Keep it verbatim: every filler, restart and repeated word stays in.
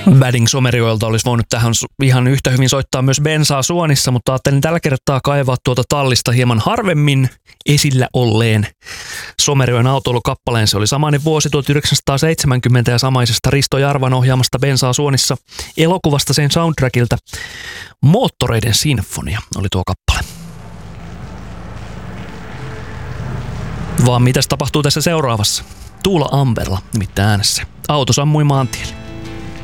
Wedding Somerioilta olisi voinut tähän ihan yhtä hyvin soittaa myös Bensaa Suonissa, mutta ajattelin tällä kertaa kaivaa tuota tallista hieman harvemmin esillä olleen Somerioen autoilukappaleen. Se oli samainen vuosi tuhatyhdeksänsataaseitsemänkymmentä ja samaisesta Risto Jarvan ohjaamasta Bensaa Suonissa elokuvasta sen soundtrackilta. Moottoreiden sinfonia oli tuo kappale. Vaan mitäs tapahtuu tässä seuraavassa? Tuula Amberla nimittäin äänessä. Auto sammui maantielle.